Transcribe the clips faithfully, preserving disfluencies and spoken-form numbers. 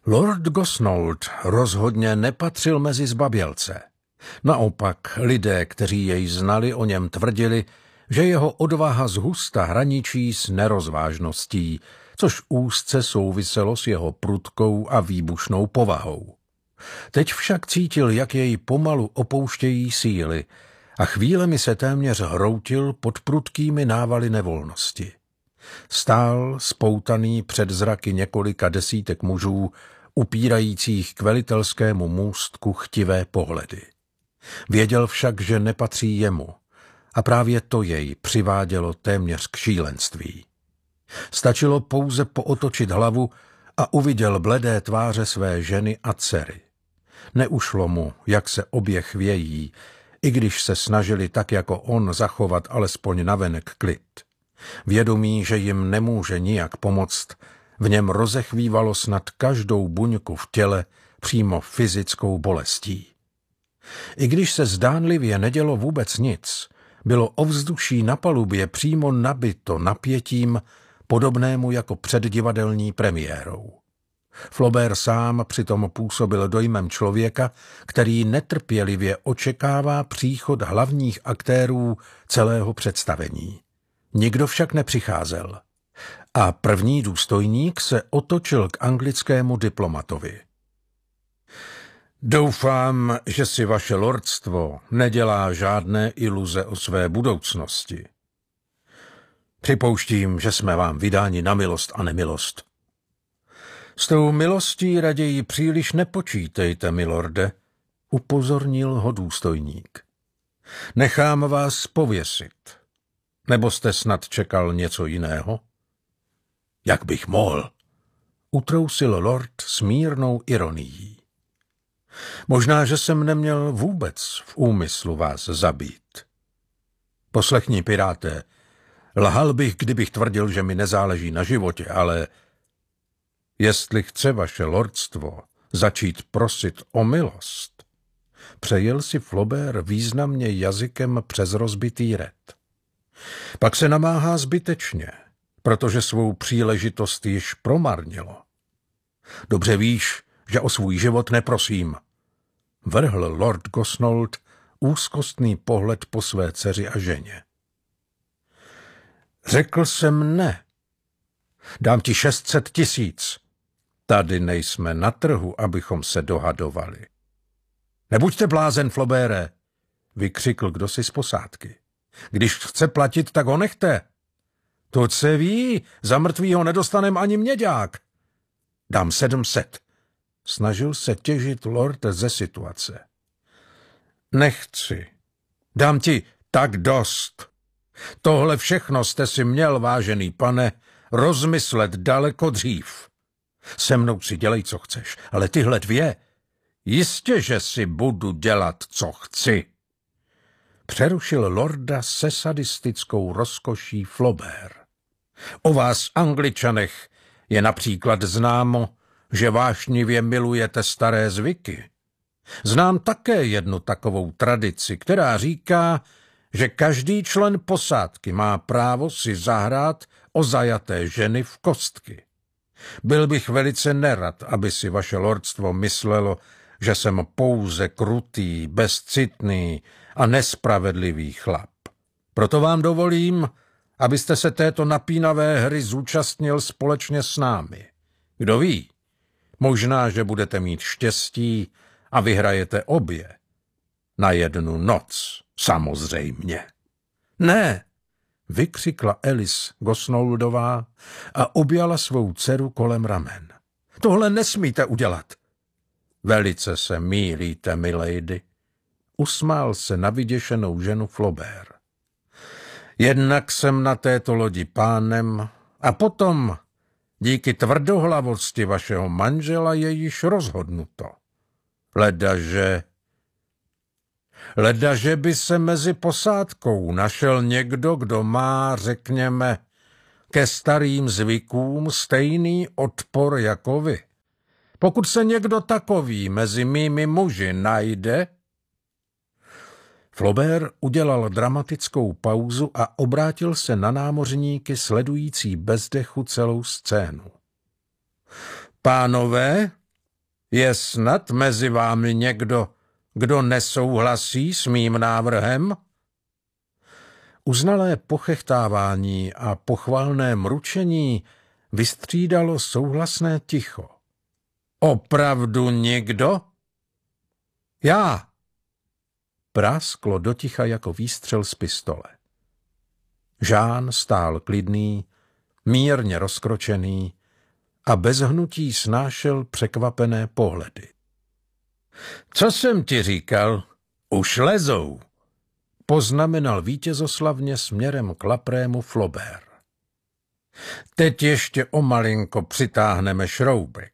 Lord Gosnold rozhodně nepatřil mezi zbabělce. Naopak lidé, kteří jej znali, o něm tvrdili, že jeho odvaha zhusta hraničí s nerozvážností, což úzce souviselo s jeho prudkou a výbušnou povahou. Teď však cítil, jak jej pomalu opouštějí síly a chvílemi se téměř hroutil pod prudkými návaly nevolnosti. Stál spoutaný před zraky několika desítek mužů, upírajících k velitelskému můstku chtivé pohledy. Věděl však, že nepatří jemu, a právě to jej přivádělo téměř k šílenství. Stačilo pouze pootočit hlavu a uviděl bledé tváře své ženy a dcery. Neušlo mu, jak se obě chvějí, i když se snažili tak jako on zachovat alespoň navenek klid. Vědomí, že jim nemůže nijak pomoct, v něm rozechvívalo snad každou buňku v těle přímo fyzickou bolestí. I když se zdánlivě nedělo vůbec nic, bylo ovzduší na palubě přímo nabito napětím, podobnému jako před divadelní premiérou. Flaubert sám přitom působil dojmem člověka, který netrpělivě očekává příchod hlavních aktérů celého představení. Nikdo však nepřicházel. A první důstojník se otočil k anglickému diplomatovi. Doufám, že si vaše lordstvo nedělá žádné iluze o své budoucnosti. Připouštím, že jsme vám vydáni na milost a nemilost. S tou milostí raději příliš nepočítejte, milorde, upozornil ho důstojník. Nechám vás pověsit. Nebo jste snad čekal něco jiného? Jak bych mohl? Utrousil lord s mírnou ironií. Možná, že jsem neměl vůbec v úmyslu vás zabít. Poslechni, piráte, lhal bych, kdybych tvrdil, že mi nezáleží na životě, ale jestli chce vaše lordstvo začít prosit o milost, přejel si Flaubert významně jazykem přes rozbitý ret. Pak se namáhá zbytečně, protože svou příležitost již promarnilo. Dobře víš, že o svůj život neprosím. Vrhl lord Gosnold úzkostný pohled po své dceři a ženě. Řekl jsem ne. Dám ti šest set tisíc. Tady nejsme na trhu, abychom se dohadovali. Nebuďte blázen, Flaubere, vykřikl kdosi z posádky. Když chce platit, tak ho nechte. To se ví, za mrtvýho nedostanem ani měďák. Dám sedm set. Snažil se těžit lord ze situace. Nechci. Dám ti tak dost. Tohle všechno jste si měl, vážený pane, rozmyslet daleko dřív. Se mnou si dělej, co chceš, ale tyhle dvě, jistě, že si budu dělat, co chci. Přerušil lorda se sadistickou rozkoší Flaubert. O vás, Angličanech, je například známo, že vášnivě milujete staré zvyky. Znám také jednu takovou tradici, která říká, že každý člen posádky má právo si zahrát o zajaté ženy v kostky. Byl bych velice nerad, aby si vaše lordstvo myslelo, že jsem pouze krutý, bezcitný a nespravedlivý chlap. Proto vám dovolím, abyste se této napínavé hry zúčastnil společně s námi. Kdo ví, možná, že budete mít štěstí a vyhrajete obě. Na jednu noc, samozřejmě. Ne, vykřikla Alice Gosnoldová a objala svou dceru kolem ramen. Tohle nesmíte udělat. Velice se mýlíte, milady, usmál se na vyděšenou ženu Flaubert. Jednak jsem na této lodi pánem a potom díky tvrdohlavosti vašeho manžela je již rozhodnuto. Ledaže... Ledaže by se mezi posádkou našel někdo, kdo má, řekněme, ke starým zvykům stejný odpor jako vy. Pokud se někdo takový mezi mými muži najde... Flaubert udělal dramatickou pauzu a obrátil se na námořníky sledující bez dechu celou scénu. Pánové, Je snad mezi vámi někdo, kdo nesouhlasí s mým návrhem? Uznalé pochechtávání a pochvalné mručení vystřídalo souhlasné ticho. Opravdu nikdo? Já! Prásklo do ticha jako výstřel z pistole. Jean stál klidný, mírně rozkročený a bez hnutí snášel překvapené pohledy. Co jsem ti říkal? Už lezou, poznamenal vítězoslavně směrem k Laprému Flaubert. Teď ještě o malinko přitáhneme šroubek.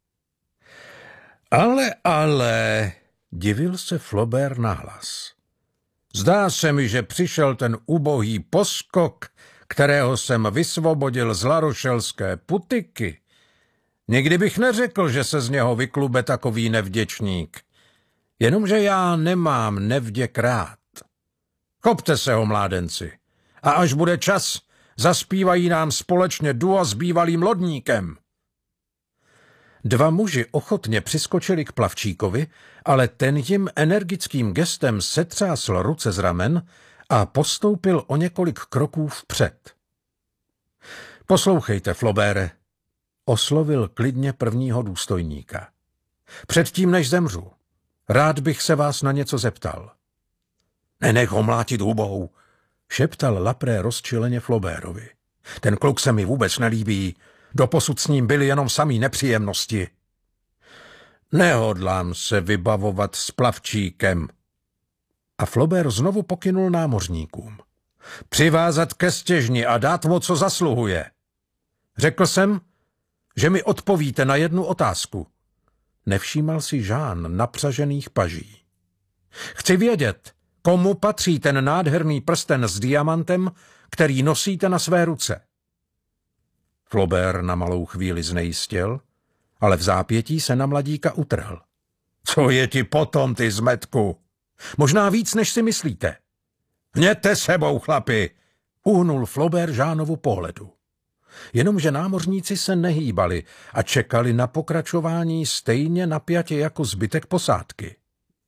Ale, ale, divil se Flaubert nahlas. Zdá se mi, že přišel ten ubohý poskok, kterého jsem vysvobodil z larošelské putiky. Nikdy bych neřekl, že se z něho vyklube takový nevděčník. Jenomže já nemám nevděk rád. Chopte se ho, mládenci, a až bude čas, zaspívají nám společně duo s bývalým lodníkem. Dva muži ochotně přiskočili k plavčíkovi, ale ten jim energickým gestem setřásl ruce z ramen a postoupil o několik kroků vpřed. Poslouchejte, Flaubere, oslovil klidně prvního důstojníka. Předtím, než zemřu, rád bych se vás na něco zeptal. Nenech ho mlátit hubou, šeptal Lapré rozčileně Flaubertovi. Ten kluk se mi vůbec nelíbí, doposud s ním byly jenom samý nepříjemnosti. Nehodlám se vybavovat s plavčíkem. A Flaubert znovu pokynul námořníkům. Přivázat ke stěžni a dát mu, co zasluhuje. Řekl jsem, že mi odpovíte na jednu otázku. Nevšímal si Jean napřažených paží. Chci vědět, komu patří ten nádherný prsten s diamantem, který nosíte na své ruce. Flaubert na malou chvíli znejistěl, ale v zápětí se na mladíka utrhl. Co je ti potom, ty zmetku? Možná víc, než si myslíte. Hněte sebou, chlapi, uhnul Flaubert Jeanovu pohledu. Jenomže námořníci se nehýbali a čekali na pokračování stejně napjatě jako zbytek posádky.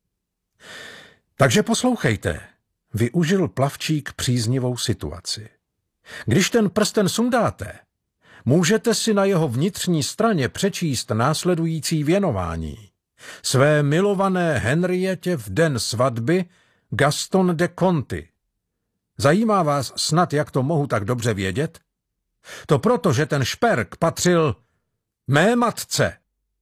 Takže poslouchejte, využil plavčík příznivou situaci. Když ten prsten sundáte, můžete si na jeho vnitřní straně přečíst následující věnování. Své milované Henrietě v den svatby Gaston de Conti. Zajímá vás snad, jak to mohu tak dobře vědět? To proto, že ten šperk patřil mé matce.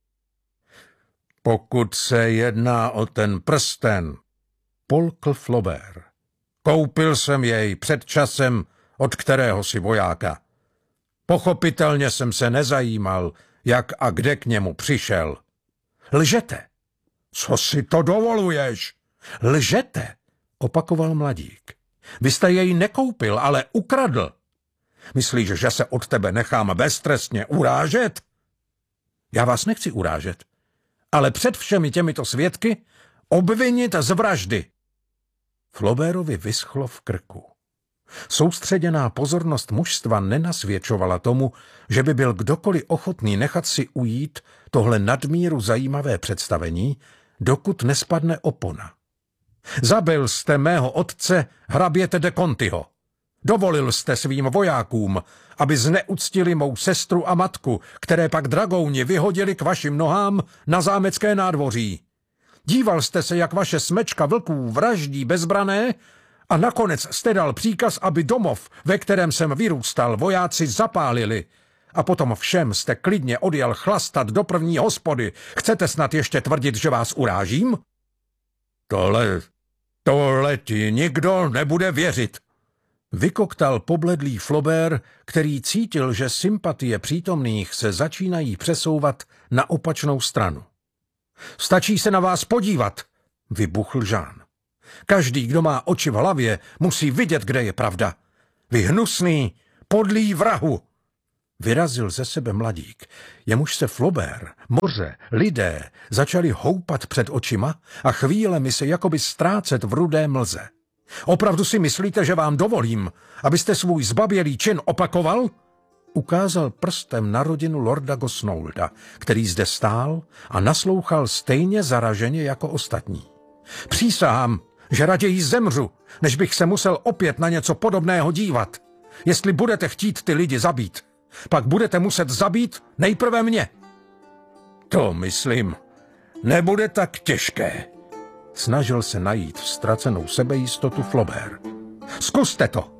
Pokud se jedná o ten prsten, polkl Flaubert. Koupil jsem jej před časem od kterého si vojáka. Pochopitelně jsem se nezajímal, jak a kde k němu přišel. Lžete. Co si to dovoluješ? Lžete, opakoval mladík. Vy jste jej nekoupil, ale ukradl. Myslíš, že se od tebe nechám beztrestně urážet? Já vás nechci urážet, ale před všemi těmito svědky obvinit z vraždy. Flaubertovi vyschlo v krku. Soustředěná pozornost mužstva nenasvědčovala tomu, že by byl kdokoliv ochotný nechat si ujít tohle nadmíru zajímavé představení, dokud nespadne opona. Zabil jste mého otce, hraběte de Contiho. Dovolil jste svým vojákům, aby zneuctili mou sestru a matku, které pak dragouni vyhodili k vašim nohám na zámecké nádvoří. Díval jste se, jak vaše smečka vlků vraždí bezbrané, a nakonec jste dal příkaz, aby domov, ve kterém jsem vyrůstal, vojáci zapálili. A potom všem jste klidně odjel chlastat do první hospody. Chcete snad ještě tvrdit, že vás urážím? Tohle, tohle ti nikdo nebude věřit. Vykoktal pobledlý Flaubert, který cítil, že sympatie přítomných se začínají přesouvat na opačnou stranu. Stačí se na vás podívat, vybuchl Jean. Každý, kdo má oči v hlavě, musí vidět, kde je pravda. Vy hnusný, podlý vrahu! Vyrazil ze sebe mladík. Jemuž se Flaubert, moře, lidé začali houpat před očima a chvílemi se jakoby ztrácet v rudé mlze. Opravdu si myslíte, že vám dovolím, abyste svůj zbabělý čin opakoval? ukázal prstem na rodinu lorda Gosnoulda, který zde stál a naslouchal stejně zaraženě jako ostatní. Přísahám, že raději zemřu, než bych se musel opět na něco podobného dívat. Jestli budete chtít ty lidi zabít, pak budete muset zabít nejprve mě. To, myslím, nebude tak těžké. Snažil se najít ztracenou sebejistotu Flaubert. Zkuste to!